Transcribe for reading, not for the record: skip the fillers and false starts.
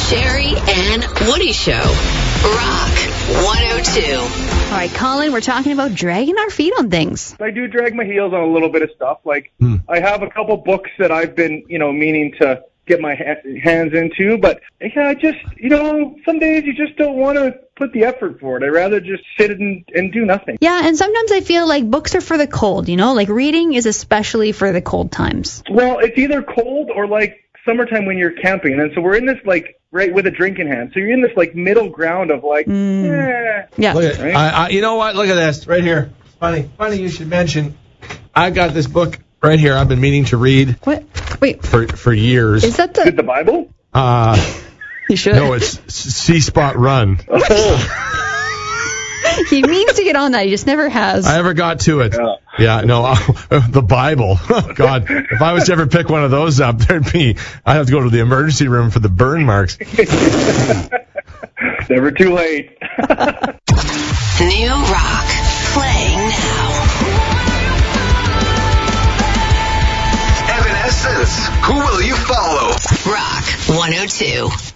Sherry and Woody Show. Rock 102. All right, Colin, we're talking about dragging our feet on things. I do drag my heels on a little bit of stuff. Like, I have a couple books that I've been, meaning to get my hands into, but yeah, just, some days you just don't want to put the effort for it. I'd rather just sit and do nothing. Yeah, and sometimes I feel like books are for the cold, like reading is especially for the cold times. Well, it's either cold or like summertime when you're camping, and so we're in this right with a drink in hand. So you're in this middle ground of Yeah. Look at, right? you know what? Look at this right here. Funny you should mention. I got this book right here. I've been meaning to read. What? Wait. For years. Is that Is it the Bible? You should. No, it's See Spot Run. He means to get on that. He just never has. I never got to it. Yeah, no, the Bible. Oh, God, if I was to ever pick one of those up, I'd have to go to the emergency room for the burn marks. Never too late. New rock playing now. Evanescence. Who will you follow? Rock 102.